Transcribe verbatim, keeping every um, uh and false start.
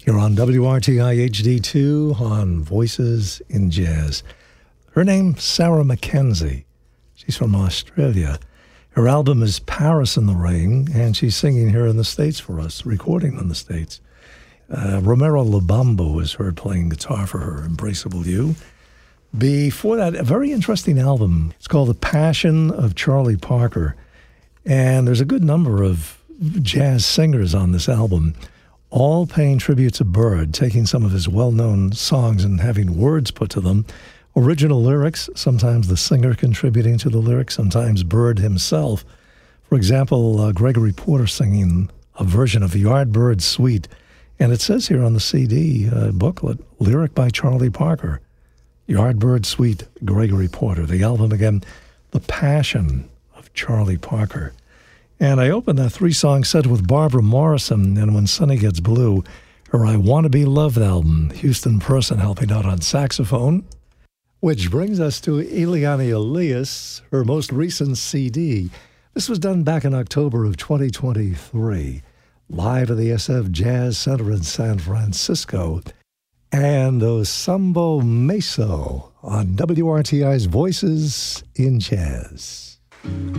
Here on W R T I H D two on Voices in Jazz. Her name's Sarah Mackenzie. She's from Australia. Her album is Paris in the Rain, and she's singing here in the States for us, recording in the States. Uh, Romero Lubambo is heard playing guitar for her, Embraceable You. Before that, a very interesting album. It's called The Passion of Charlie Parker, and there's a good number of jazz singers on this album, all paying tribute to Bird, taking some of his well-known songs and having words put to them. Original lyrics, sometimes the singer contributing to the lyrics, sometimes Bird himself. For example, uh, Gregory Porter singing a version of Yardbird Suite. And it says here on the C D uh, booklet, lyric by Charlie Parker. Yardbird Suite, Gregory Porter. The album again, The Passion of Charlie Parker. And I opened that three-song set with Barbara Morrison and When Sunny Gets Blue, her I Want to Be Loved album, Houston Person helping out on saxophone. Which brings us to Eliane Elias, her most recent C D. This was done back in October of twenty twenty-three, live at the S F Jazz Center in San Francisco. And Osambo Meso on W R T I's Voices in Jazz.